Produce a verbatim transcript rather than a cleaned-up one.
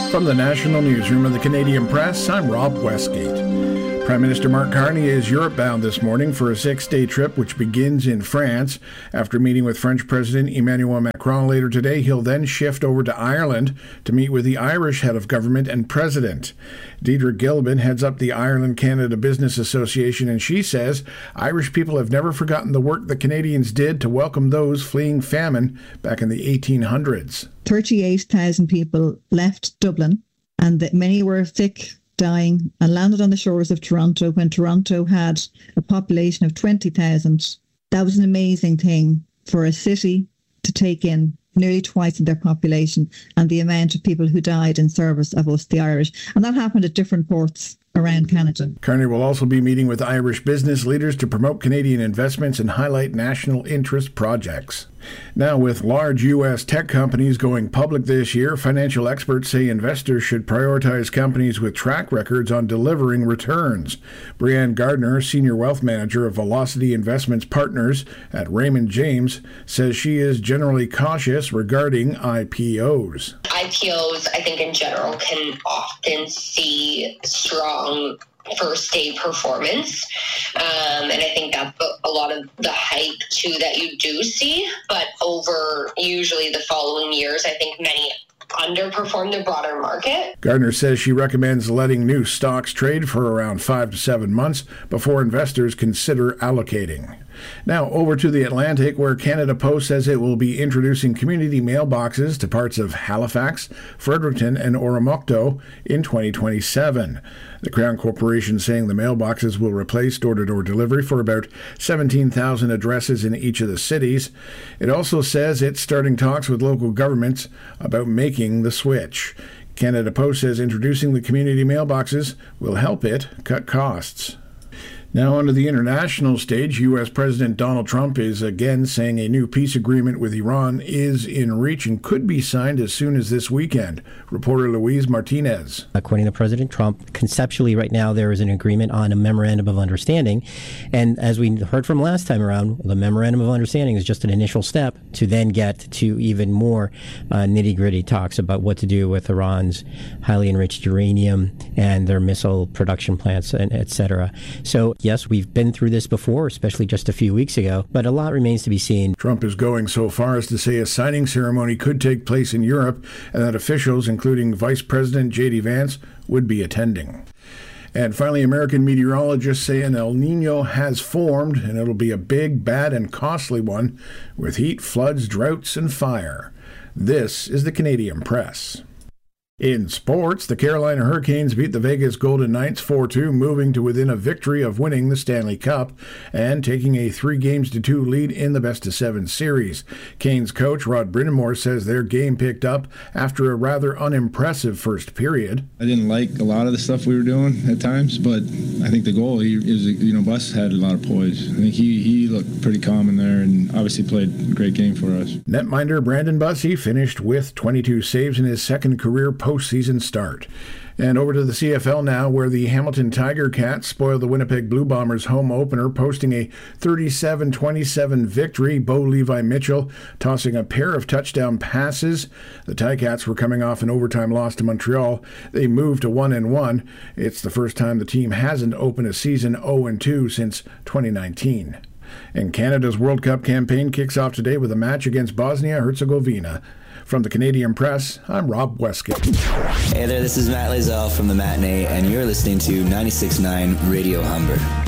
From the National Newsroom of the Canadian Press, I'm Rob Westgate. Prime Minister Mark Carney is Europe-bound this morning for a six-day trip which begins in France. After meeting with French President Emmanuel Macron later today, he'll then shift over to Ireland to meet with the Irish head of government and president. Deidre Gilbin heads up the Ireland-Canada Business Association, and she says Irish people have never forgotten the work the Canadians did to welcome those fleeing famine back in the eighteen hundreds. thirty-eight thousand people left Dublin, and that many were sick, dying, and landed on the shores of Toronto when Toronto had a population of twenty thousand. That was an amazing thing for a city to take in nearly twice in their population and the amount of people who died in service of us, the Irish. And that happened at different ports around Canada. Carney will also be meeting with Irish business leaders to promote Canadian investments and highlight national interest projects. Now, with large U S tech companies going public this year, financial experts say investors should prioritize companies with track records on delivering returns. Brianne Gardner, Senior Wealth Manager of Velocity Investments Partners at Raymond James, says she is generally cautious regarding I P Os. I P Os, I think in general, can often see strong first day performance. Um, and I think that's a lot of the hype too that you do see. But over usually the following years, I think many underperform the broader market. Gardner says she recommends letting new stocks trade for around five to seven months before investors consider allocating. Now over to the Atlantic, where Canada Post says it will be introducing community mailboxes to parts of Halifax, Fredericton, and Oromocto in twenty twenty-seven. The Crown Corporation saying the mailboxes will replace door-to-door delivery for about seventeen thousand addresses in each of the cities. It also says it's starting talks with local governments about making the switch. Canada Post says introducing the community mailboxes will help it cut costs. Now onto the international stage, U S President Donald Trump is again saying a new peace agreement with Iran is in reach and could be signed as soon as this weekend. Reporter Louise Martinez. According to President Trump, conceptually right now there is an agreement on a memorandum of understanding. And as we heard from last time around, the memorandum of understanding is just an initial step to then get to even more uh, nitty-gritty talks about what to do with Iran's highly enriched uranium and their missile production plants, and et cetera. So yes, we've been through this before, especially just a few weeks ago, but a lot remains to be seen. Trump is going so far as to say a signing ceremony could take place in Europe and that officials, including Vice President J D Vance, would be attending. And finally, American meteorologists say an El Nino has formed, and it'll be a big, bad, and costly one, with heat, floods, droughts, and fire. This is the Canadian Press. In sports, the Carolina Hurricanes beat the Vegas Golden Knights four two, moving to within a victory of winning the Stanley Cup and taking a three games to two lead in the best-of-seven series. Canes coach Rod Brind'Amour says their game picked up after a rather unimpressive first period. I didn't like a lot of the stuff we were doing at times, but I think the goal, he is, you know, Bus had a lot of poise. I think he, he looked pretty calm in there and obviously played a great game for us. Netminder Brandon Bussey finished with twenty-two saves in his second career postseason start. And over to the C F L now, where the Hamilton Tiger Cats spoiled the Winnipeg Blue Bombers home opener, posting a thirty-seven twenty-seven victory. Bo Levi Mitchell tossing a pair of touchdown passes. The Ticats were coming off an overtime loss to Montreal. They moved to one and one. It's the first time the team hasn't opened a season oh and two since twenty nineteen. And Canada's World Cup campaign kicks off today with a match against Bosnia-Herzegovina. From the Canadian Press, I'm Rob Westgate. Hey there, this is Matt Lazell from The Matinee, and you're listening to ninety-six point nine Radio Humber.